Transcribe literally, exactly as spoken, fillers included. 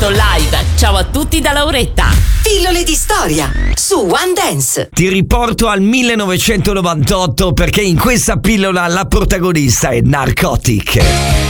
ascoltato live. Ciao a tutti da Lauretta. Pillole di storia su One Dance. Ti riporto al millenovecentonovantotto perché in questa pillola la protagonista è Narcotic.